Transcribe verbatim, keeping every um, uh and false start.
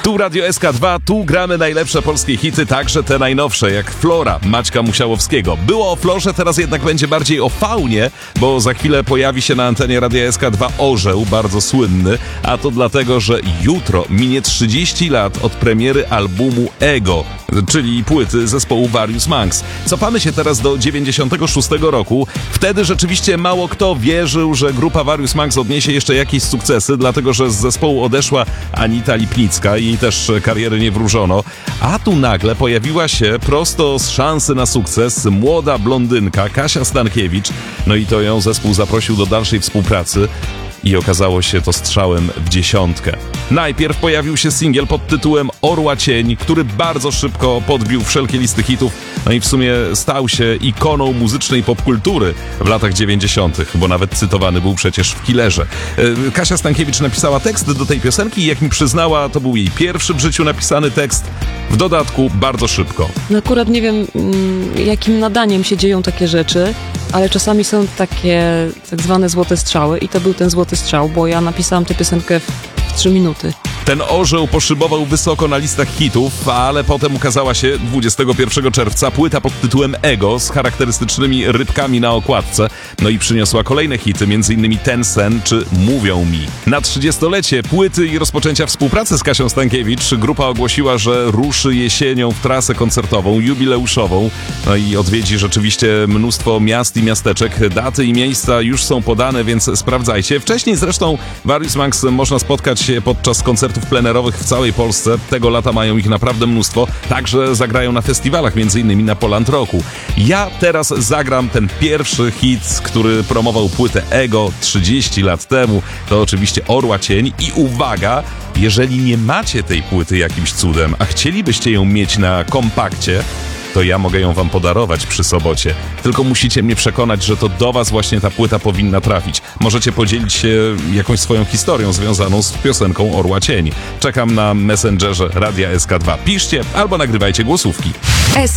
Tu Radio S K dwa, tu gramy najlepsze polskie hity, także te najnowsze, jak Flora Maćka Musiałowskiego. Było o Florze, teraz jednak będzie bardziej o faunie, bo za chwilę pojawi się na antenie Radia S K dwa orzeł, bardzo słynny, a to dlatego, że jutro minie trzydzieści lat od premiery albumu Ego, czyli płyty zespołu Various Monks. Cofamy się teraz do dziewięćdziesiątego szóstego roku. Wtedy rzeczywiście mało kto wierzył, że grupa Various Monks odniesie jeszcze jakieś sukcesy, dlatego że z zespołu odeszła Anita Lipnicka i jej też kariery nie wróżono. A tu nagle pojawiła się prosto z szansy na sukces młoda blondynka Kasia Stankiewicz. No i to ją zespół zaprosił do dalszej współpracy. I okazało się to strzałem w dziesiątkę. Najpierw pojawił się singiel pod tytułem Orła Cień, który bardzo szybko podbił wszelkie listy hitów, no i w sumie stał się ikoną muzycznej popkultury w latach dziewięćdziesiątych, bo nawet cytowany był przecież w Killerze. Kasia Stankiewicz napisała tekst do tej piosenki i jak mi przyznała, to był jej pierwszy w życiu napisany tekst, w dodatku bardzo szybko. No akurat nie wiem, jakim nadaniem się dzieją takie rzeczy, ale czasami są takie tak zwane złote strzały i to był ten złoty strzał, bo ja napisałam tę piosenkę w, w trzy minuty. Ten orzeł poszybował wysoko na listach hitów, ale potem ukazała się dwudziestego pierwszego czerwca płyta pod tytułem Ego z charakterystycznymi rybkami na okładce, no i przyniosła kolejne hity, m.in. Ten sen czy Mówią mi. Na trzydziestolecie płyty i rozpoczęcia współpracy z Kasią Stankiewicz grupa ogłosiła, że ruszy jesienią w trasę koncertową, jubileuszową, no i odwiedzi rzeczywiście mnóstwo miast i miasteczek. Daty i miejsca już są podane, więc sprawdzajcie. Wcześniej zresztą Various Monks można spotkać się podczas koncertów plenerowych w całej Polsce. Tego lata mają ich naprawdę mnóstwo. Także zagrają na festiwalach, między innymi na Poland Rocku. Ja teraz zagram ten pierwszy hit, który promował płytę Ego trzydzieści lat temu. To oczywiście Orła Cień. I uwaga, jeżeli nie macie tej płyty jakimś cudem, a chcielibyście ją mieć na kompakcie, to ja mogę ją wam podarować przy sobocie. Tylko musicie mnie przekonać, że to do was właśnie ta płyta powinna trafić. Możecie podzielić się jakąś swoją historią związaną z piosenką Orła Cień. Czekam na Messengerze Radia S K dwa. Piszcie albo nagrywajcie głosówki.